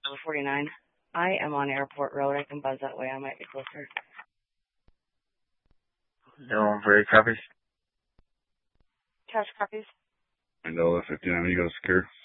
Number 49. I am on Airport Road. I can buzz that way. I might be closer. No, very copy. Cash copies. And 59, you got a secure.